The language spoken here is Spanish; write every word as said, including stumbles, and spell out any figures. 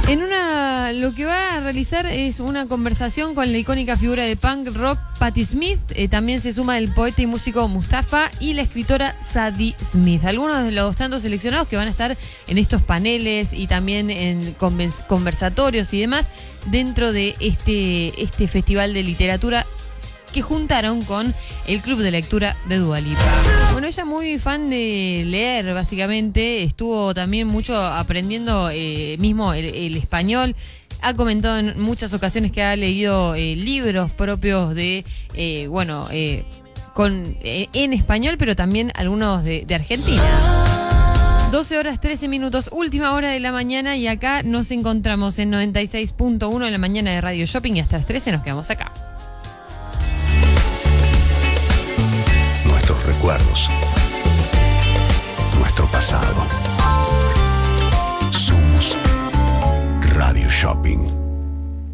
En una, lo que va a realizar es una conversación con la icónica figura de punk rock Patti Smith. Eh, también se suma el poeta y músico Mustafa y la escritora Sadie Smith. Algunos de los tantos seleccionados que van a estar en estos paneles y también en conversatorios y demás dentro de este, este festival de literatura que juntaron con el Club de Lectura de Dua Lipa. Bueno, ella muy fan de leer, básicamente. Estuvo también mucho aprendiendo eh, mismo el, el español. Ha comentado en muchas ocasiones que ha leído eh, libros propios de, eh, bueno, eh, con, eh, en español, pero también algunos de, de Argentina. doce horas trece minutos, última hora de la mañana, y acá nos encontramos en noventa y seis punto uno en la mañana de Radio Shopping, y hasta las trece nos quedamos acá. Nuestros recuerdos, nuestro pasado. Somos Radio Shopping.